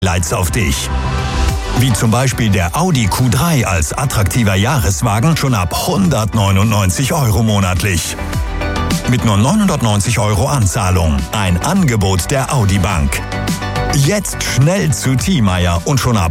Highlights auf dich. Wie zum Beispiel der Audi Q3 als attraktiver Jahreswagen schon ab 199 € monatlich. Mit nur 990 € Anzahlung. Ein Angebot der Audi Bank. Jetzt schnell zu Thiemeyer und schon ab